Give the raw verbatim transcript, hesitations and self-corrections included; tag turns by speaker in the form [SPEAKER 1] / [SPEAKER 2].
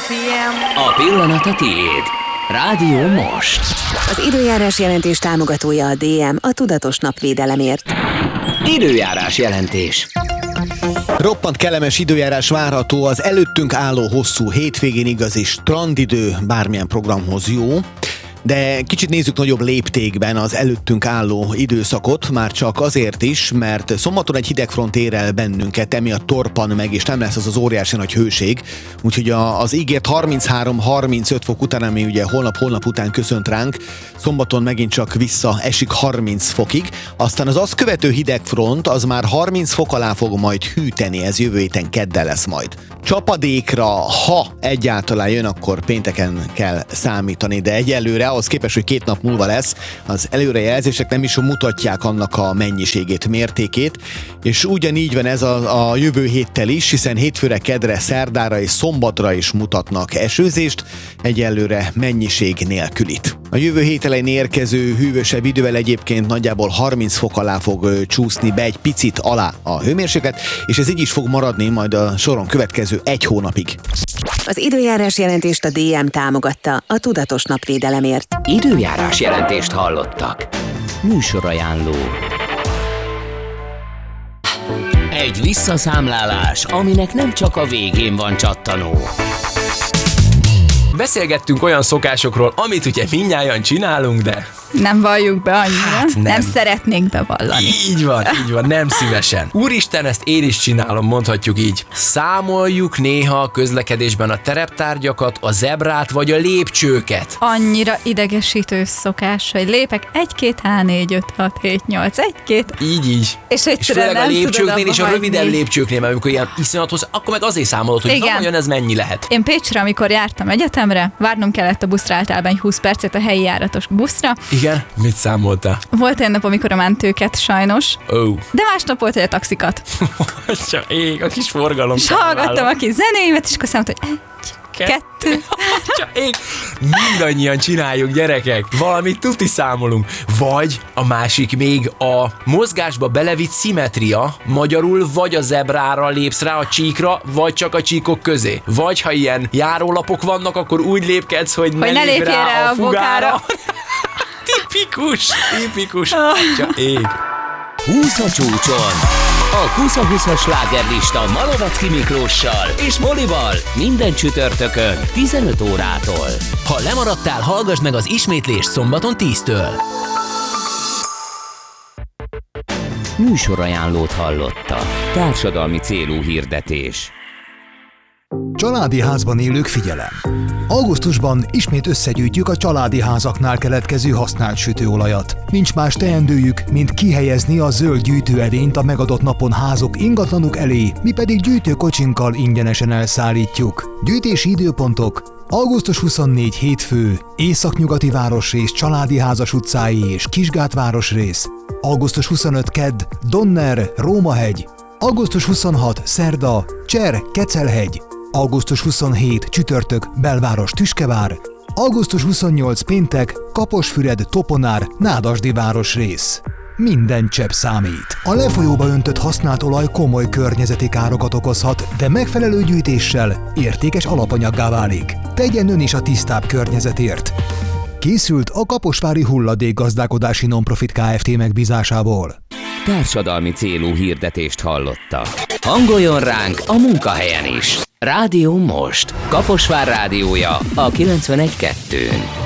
[SPEAKER 1] A pillanat a tiéd. Rádió Most.
[SPEAKER 2] Az időjárás jelentés támogatója a dé em, a tudatos napvédelemért.
[SPEAKER 1] Időjárás jelentés.
[SPEAKER 3] Roppant kellemes időjárás várható, az előttünk álló hosszú hétvégén igazi strandidő bármilyen programhoz jó. De kicsit nézzük nagyobb léptékben az előttünk álló időszakot, már csak azért is, mert szombaton egy hidegfront ér el bennünket, emiatt torpan meg, és nem lesz az az óriási nagy hőség. Úgyhogy az ígért harminchárom-harmincöt fok után, ami ugye holnap-holnap után köszönt ránk, szombaton megint csak vissza esik harminc fokig. Aztán az azt követő hidegfront az már harminc fok alá fog majd hűteni, ez jövő héten kedden lesz majd. Csapadékra, ha egyáltalán jön, akkor pénteken kell számítani, de egyelőre ahhoz képest, hogy két nap múlva lesz, az előrejelzések nem is mutatják annak a mennyiségét, mértékét, és ugyanígy van ez a, a jövő héttel is, hiszen hétfőre, kedre, szerdára és szombatra is mutatnak esőzést, egyelőre mennyiség nélkülit. A jövő hét elején érkező hűvösebb idővel egyébként nagyjából harminc fok alá fog csúszni be, egy picit alá a hőmérséklet, és ez így is fog maradni majd a soron következő egy hónapig.
[SPEAKER 2] Az időjárás jelentést a dé em támogatta, a tudatos napvédelemért.
[SPEAKER 1] Időjárás jelentést hallottak. Műsorajánló. Egy visszaszámlálás, aminek nem csak a végén van csattanó.
[SPEAKER 4] Beszélgettünk olyan szokásokról, amit ugye mindnyájan csinálunk, de...
[SPEAKER 5] Nem valljuk be annyira,
[SPEAKER 4] Hát nem.
[SPEAKER 5] nem szeretnénk bevallani.
[SPEAKER 4] Így van, így van, nem szívesen. Úristen, ezt én is csinálom, mondhatjuk így. Számoljuk néha a közlekedésben a tereptárgyakat, a zebrát vagy a lépcsőket.
[SPEAKER 5] Annyira idegesítő szokás, hogy lépek egy-két há négy öt hat hét nyolc egy-két.
[SPEAKER 4] Így, így.
[SPEAKER 5] És,
[SPEAKER 4] és főleg a lépcsőknél és a rövidebb
[SPEAKER 5] hagyni.
[SPEAKER 4] lépcsőknél, mert amikor ilyen iszonyathoz, akkor meg azért számolod, hogy na, olyan ez mennyi lehet.
[SPEAKER 5] Én Pécsre, amikor jártam egyetemre, várnom kellett a buszra általában egy húsz percet a helyi járatos buszra.
[SPEAKER 4] Igen? Mit számoltál?
[SPEAKER 5] Volt egy nap, amikor a mentőket sajnos,
[SPEAKER 4] Oh.
[SPEAKER 5] de másnap volt, hogy a taxikat.
[SPEAKER 4] Csak ég, a kis forgalom.
[SPEAKER 5] És hallgattam a kis zenéimet, és akkor számoltam, hogy egy, kettő.
[SPEAKER 4] Csak én. Mindannyian csináljuk, gyerekek. Valamit tuti számolunk. Vagy a másik még a mozgásba belevitt szimmetria, magyarul vagy a zebrára lépsz rá a csíkra, vagy csak a csíkok közé. Vagy ha ilyen járólapok vannak, akkor úgy lépkedsz, hogy,
[SPEAKER 5] Hogy
[SPEAKER 4] ne,
[SPEAKER 5] ne
[SPEAKER 4] lépj
[SPEAKER 5] lépjél
[SPEAKER 4] rá,
[SPEAKER 5] rá
[SPEAKER 4] a
[SPEAKER 5] a
[SPEAKER 4] fugára.
[SPEAKER 5] bokára.
[SPEAKER 4] Tipikus, tipikus. Csak ég.
[SPEAKER 1] húsz a csúcson. A húsz húszas slágerlista Malovecki Miklóssal és Molival minden csütörtökön tizenöt órától. Ha lemaradtál, hallgass meg az ismétlést szombaton tíztől. Műsorajánlót hallotta. Társadalmi célú hirdetés.
[SPEAKER 6] Családi házban élők, figyelem! Augusztusban ismét összegyűjtjük a családi házaknál keletkező használt sütőolajat. Nincs más teendőjük, mint kihelyezni a zöld gyűjtőedényt a megadott napon házok ingatlanuk elé, mi pedig gyűjtőkocsinkkal ingyenesen elszállítjuk. Gyűjtési időpontok: augusztus huszonnégy hétfő, Északnyugati városrész Családi házas utcái és Kisgát városrész. augusztus huszonöt kedd, Donner, Rómahegy. augusztus huszonhat szerda, Cser, Kecelhegy. augusztus huszonhét csütörtök, Belváros, Tüskevár. augusztus huszonnyolc péntek, Kaposfüred, Toponár, Nádasdi városrész. Minden csepp számít. A lefolyóba öntött használt olaj komoly környezeti károkat okozhat, de megfelelő gyűjtéssel értékes alapanyaggá válik. Tegyen ön is a tisztább környezetért. Készült a Kaposvári Hulladékgazdálkodási Nonprofit Kft. Megbízásából.
[SPEAKER 1] Társadalmi célú hirdetést hallotta. Hangoljon ránk a munkahelyen is. Rádió Most. Kaposvár rádiója a kilencvenegy kettőn.